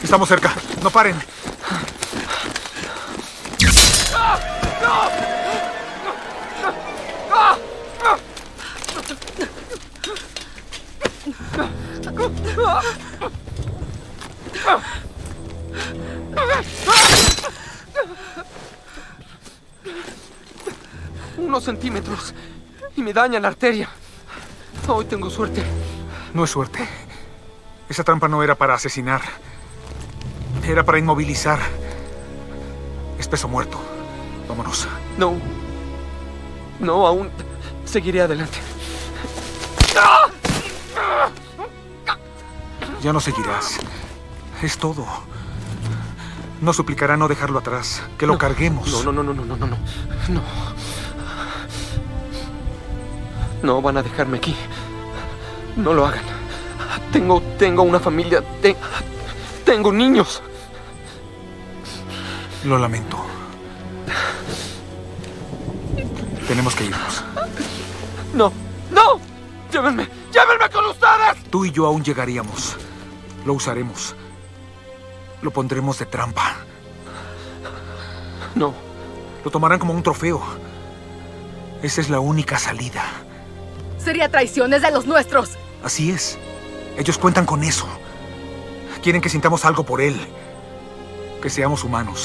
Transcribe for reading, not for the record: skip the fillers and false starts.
Estamos cerca. No paren. Unos centímetros y me dañan la arteria. Hoy tengo suerte. No es suerte. Esa trampa no era para asesinar. Era para inmovilizar. Es peso muerto. Vámonos. No. No, aún seguiré adelante. Ya no seguirás. Es todo. No suplicará no dejarlo atrás. Que lo carguemos. No. No. No van a dejarme aquí. No lo hagan. Tengo una familia. Tengo niños. Lo lamento. Tenemos que irnos. No. Llévenme con ustedes. Tú y yo aún llegaríamos. Lo usaremos. Lo pondremos de trampa. No. Lo tomarán como un trofeo. Esa es la única salida. Sería traición, es de los nuestros. Así es. Ellos cuentan con eso. Quieren que sintamos algo por él. Que seamos humanos.